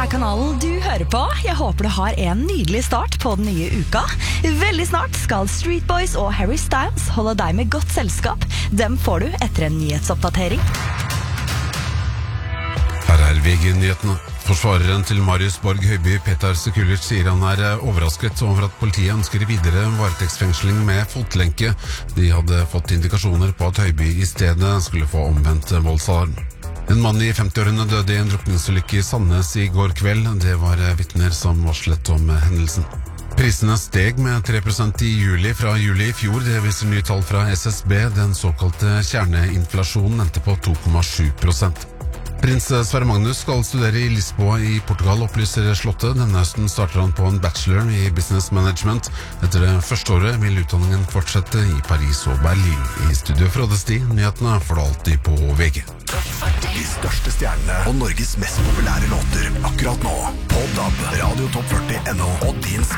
er kanalen du hører på. Jeg håper du har en nydelig start på den nye uka. Veldig snart skal Street Boys og Harry Styles holde deg med godt selskap. Dem får du etter en nyhetsoppdatering. Her er VG-nyhetene. Forsvareren til Marius Borg Høiby, Petar Sekulic, sier han er overrasket over at politiet ønsker videre varetektsfengsling med fotlenke. De hadde fått indikasjoner på at Høiby i stedet skulle få omvendt voldsalarm. En mann i 50-årene døde i en drukningsulykke i Sandnes i går kveld. Det var vitner som varslet om hendelsen. Prisene steg med 3% i juli fra juli i fjor. Det viser nye tall fra SSB. Den såkalte kjerneinflasjonen endte på 2,7%. Prins Sverre Magnus skal studere i Lisboa i Portugal, opplyser Slottet. Denne høsten starter han på en bachelor i business management. Etter det første året vil utdanningen fortsette i Paris og Berlin. I studio fra Oddesti, nyhetene får du alltid på VG. De største stjernene og Norges mest populære låter akkurat nå. På DAB, Radio Top 40 NO og din